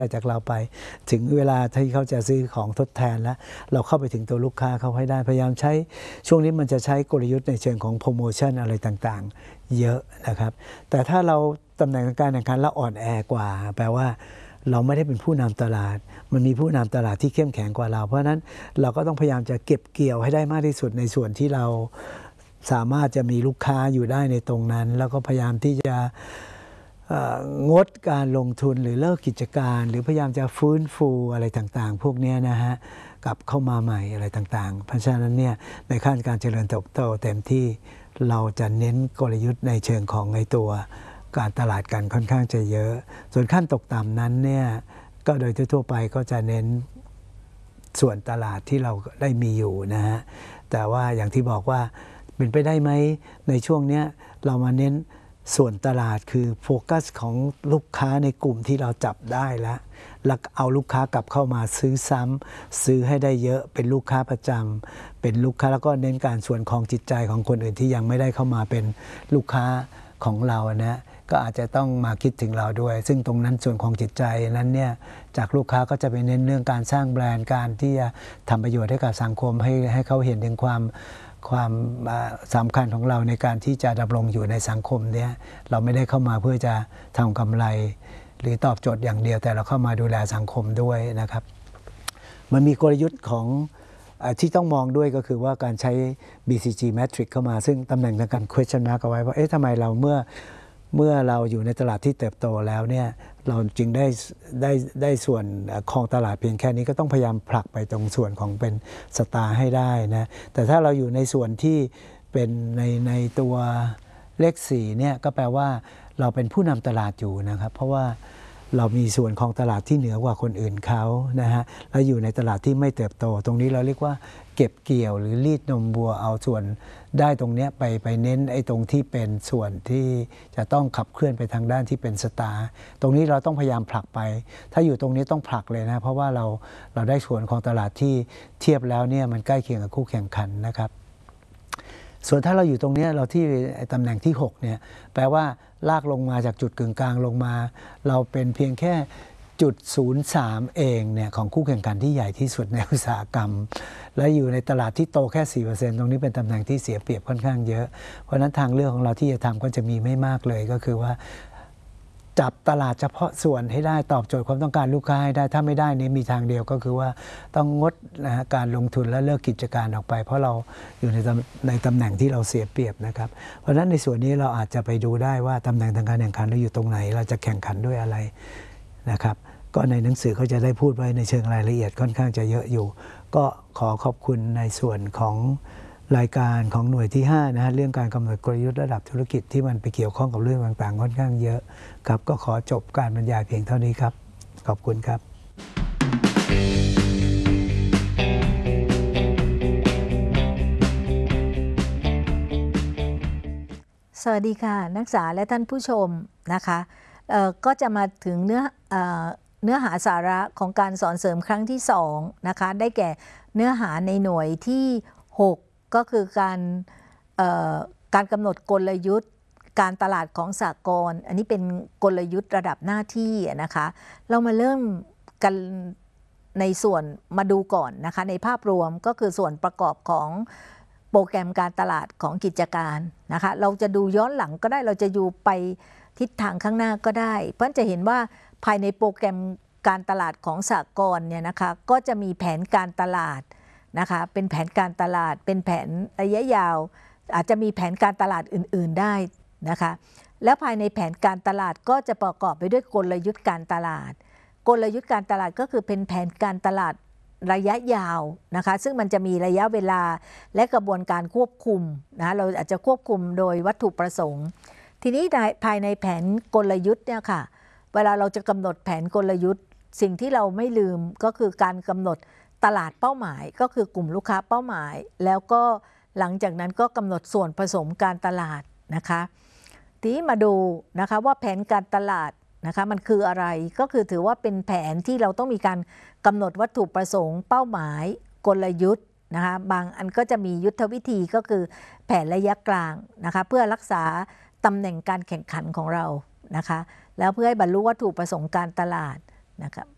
จากเราไปถึงเวลาที่เขาจะซื้อของทดแทนแล้วเราเข้าไปถึงตัวลูกค้าเขาให้ได้พยายามใช้ช่วงนี้มันจะใช้กลยุทธ์ในเชิงของโปรโมชั่นอะไรต่างๆเยอะนะครับแต่ถ้าเราตำแหน่งการแข่งขันเราอ่อนแอกว่าแปลว่าเราไม่ได้เป็นผู้นำตลาดมันมีผู้นำตลาดที่เข้มแข็งกว่าเราเพราะฉะนั้นเราก็ต้องพยายามจะเก็บเกี่ยวให้ได้มากที่สุดในส่วนที่เราสามารถจะมีลูกค้าอยู่ได้ในตรงนั้นแล้วก็พยายามที่จะงดการลงทุนหรือเลิกกิจการหรือพยายามจะฟื้นฟูอะไรต่างๆพวกนี้นะฮะกลับเข้ามาใหม่อะไรต่างๆเพราะฉะนั้นเนี่ยในขั้นการเจริญเติบโตเต็มที่เราจะเน้นกลยุทธ์ในเชิงของในตัวการตลาดกันค่อนข้างจะเยอะส่วนขั้นตกต่ำนั้นเนี่ยก็โดยทั่วไปก็จะเน้นส่วนตลาดที่เราได้มีอยู่นะฮะแต่ว่าอย่างที่บอกว่าเป็นไปได้ไหมในช่วงนี้เรามาเน้นส่วนตลาดคือโฟกัสของลูกค้าในกลุ่มที่เราจับได้แล้วเอาลูกค้ากลับเข้ามาซื้อซ้ำซื้อให้ได้เยอะเป็นลูกค้าประจำเป็นลูกค้าแล้วก็เน้นการส่วนของจิตใจของคนอื่นที่ยังไม่ได้เข้ามาเป็นลูกค้าของเรานะก็อาจจะต้องมาคิดถึงเราด้วยซึ่งตรงนั้นส่วนของจิตใจนั้นเนี่ยจากลูกค้าก็จะไปเน้นเรื่องการสร้างแบรนด์การที่จะทำประโยชน์ให้กับสังคมให้เขาเห็นถึงความสำคัญของเราในการที่จะดำรงอยู่ในสังคมเนี่ยเราไม่ได้เข้ามาเพื่อจะทำกำไรหรือตอบโจทย์อย่างเดียวแต่เราเข้ามาดูแลสังคมด้วยนะครับมันมีกลยุทธ์ของที่ต้องมองด้วยก็คือว่าการใช้ BCG Matrix เข้ามาซึ่งตำแหน่งทางการ question mark เอาไว้ว่าทำไมเราเมื่อเราอยู่ในตลาดที่เติบโตแล้วเนี่ยเราจึงได้ส่วนครองตลาดเพียงแค่นี้ก็ต้องพยายามผลักไปตรงส่วนของเป็นสตาร์ให้ได้นะแต่ถ้าเราอยู่ในส่วนที่เป็นในตัวเลข4เนี่ยก็แปลว่าเราเป็นผู้นำตลาดอยู่นะครับเพราะว่าเรามีส่วนของตลาดที่เหนือกว่าคนอื่นเขานะฮะแล้วอยู่ในตลาดที่ไม่เติบโตตรงนี้เราเรียกว่าเก็บเกี่ยวหรือรีดนมวัวเอาส่วนได้ตรงนี้ไปเน้นตรงที่เป็นส่วนที่จะต้องขับเคลื่อนไปทางด้านที่เป็นสตาร์ตรงนี้เราต้องพยายามผลักไปถ้าอยู่ตรงนี้ต้องผลักเลยนะเพราะว่าเราได้ส่วนของตลาดที่เทียบแล้วเนี่ยมันใกล้เคียงกับคู่แข่งขันนะครับส่วนถ้าเราอยู่ตรงนี้เราที่ตำแหน่งที่6เนี่ยแปลว่าลากลงมาจากจุดกึ่งกลางลงมาเราเป็นเพียงแค่จุด03เองเนี่ยของคู่แข่งขันที่ใหญ่ที่สุดในอุตสาหกรรมและอยู่ในตลาดที่โตแค่ 4% ตรงนี้เป็นตำแหน่งที่เสียเปรียบค่อนข้างเยอะเพราะฉะนั้นทางเลือกของเราที่จะทำก็จะมีไม่มากเลยก็คือว่าจับตลาดเฉพาะส่วนให้ได้ตอบโจทย์ความต้องการลูกค้าให้ได้ถ้าไม่ได้นี้มีทางเดียวก็คือว่าต้องงดนะการลงทุนและเลิกกิจการออกไปเพราะเราอยู่ในตำแหน่งที่เราเสียเปรียบนะครับเพราะฉะนั้นในส่วนนี้เราอาจจะไปดูได้ว่าตำแหน่งทางการแข่งขันเราอยู่ตรงไหนเราจะแข่งขันด้วยอะไรนะครับก็ในหนังสือเขาจะได้พูดไว้ในเชิงรายละเอียดค่อนข้างจะเยอะอยู่ก็ขอขอบคุณในส่วนของรายการของหน่วยที่5นะฮะเรื่องการกำหนดกลยุทธ์ระดับธุรกิจที่มันไปเกี่ยวข้องกับเรื่องต่างๆค่อนข้างเยอะครับก็ขอจบการบรรยายเพียงเท่านี้ครับขอบคุณครับสวัสดีค่ะนักศึกษาและท่านผู้ชมนะคะก็จะมาถึงเนื้อหาสาระของการสอนเสริมครั้งที่2นะคะได้แก่เนื้อหาในหน่วยที่6ก็คือการกำหนดกลยุทธ์การตลาดของสหกรณ์อันนี้เป็นกลยุทธ์ระดับหน้าที่นะคะเรามาเริ่มกันในส่วนมาดูก่อนนะคะในภาพรวมก็คือส่วนประกอบของโปรแกรมการตลาดของกิจการนะคะเราจะดูย้อนหลังก็ได้เราจะอยู่ไปทิศทางข้างหน้าก็ได้เพราะจะเห็นว่าภายในโปรแกรมการตลาดของสหกรณ์เนี่ยนะคะก็จะมีแผนการตลาดนะคะเป็นแผนการตลาดเป็นแผนระยะยาวอาจจะมีแผนการตลาดอื่นๆได้นะคะแล้วภายในแผนการตลาดก็จะประกอบไปด้วยกลยุทธ์การตลาดกลยุทธ์การตลาดก็คือเป็นแผนการตลาดระยะยาวนะคะซึ่งมันจะมีระยะเวลาและกระบวนการควบคุมนะเราอาจจะควบคุมโดยวัตถุประสงค์ทีนี้ภายในแผนกลยุทธ์เนี่ยค่ะเวลาเราจะกำหนดแผนกลยุทธ์สิ่งที่เราไม่ลืมก็คือการกำหนดตลาดเป้าหมายก็คือกลุ่มลูกค้าเป้าหมายแล้วก็หลังจากนั้นก็กำหนดส่วนผสมการตลาดนะคะทีนี้มาดูนะคะว่าแผนการตลาดนะคะมันคืออะไรก็คือถือว่าเป็นแผนที่เราต้องมีการกำหนดวัตถุประสงค์เป้าหมายกลยุทธ์นะคะบางอันก็จะมียุทธวิธีก็คือแผนระยะกลางนะคะเพื่อรักษาตำแหน่งการแข่งขันของเรานะคะแล้วเพื่อให้บรรลุวัตถุประสงค์การตลาดนะครับ